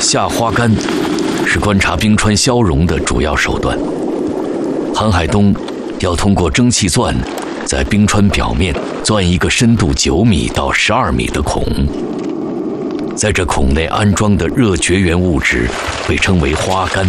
下花杆是观察冰川消融的主要手段。韩海东要通过蒸汽钻，在冰川表面钻一个深度9米到12米的孔，在这孔内安装的热绝缘物质被称为花杆。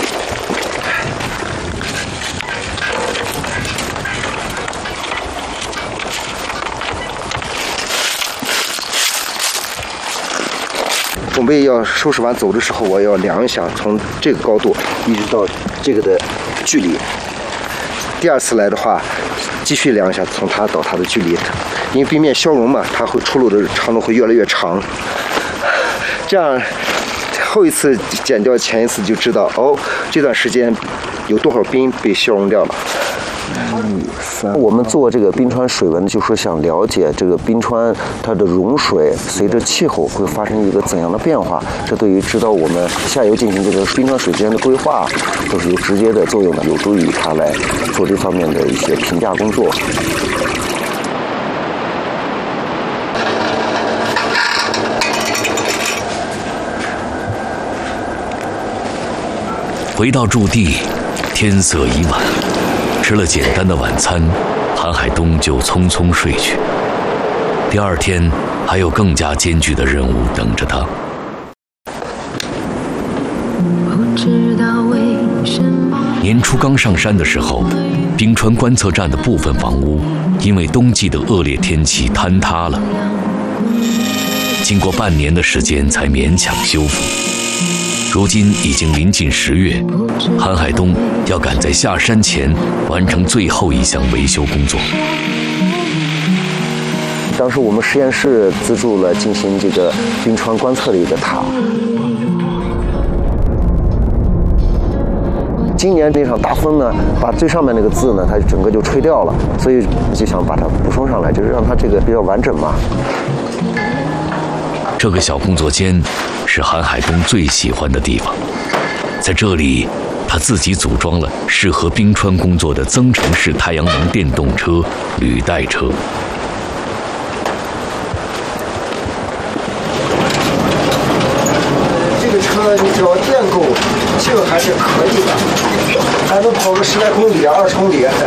准备要收拾完走的时候，我要量一下从这个高度一直到这个的距离。第二次来的话，继续量一下从它到它的距离，因为冰面消融嘛，它会出路的长度会越来越长。这样后一次减掉前一次就知道哦，这段时间有多少冰被消融掉了。我们做这个冰川水文，就是说想了解这个冰川它的融水随着气候会发生一个怎样的变化，这对于指导我们下游进行这个冰川水资源的规划都是有直接的作用的，有助于它来做这方面的一些评价工作。 回到驻地，天色已晚，吃了简单的晚餐，韩海东就匆匆睡去。第二天还有更加艰巨的任务等着他。年初刚上山的时候，冰川观测站的部分房屋因为冬季的恶劣天气坍塌了，经过半年的时间才勉强修复。如今已经临近10月，韩海东要赶在下山前完成最后一项维修工作。 当时我们实验室资助了进行这个冰川观测的一个塔。今年那场大风呢，把最上面那个字呢，它整个就吹掉了，所以就想把它补充上来，就是让它这个比较完整嘛。 这个小工作间是韩海东最喜欢的地方，在这里，他自己组装了适合冰川工作的增程式太阳能电动车履带车。 这个车你只要电够，劲儿还是可以的，还能跑个10来公里、20公里。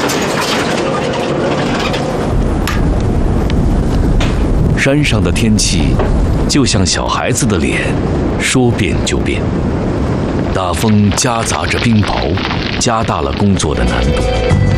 山上的天气就像小孩子的脸，说变就变。大风夹杂着冰雹，加大了工作的难度。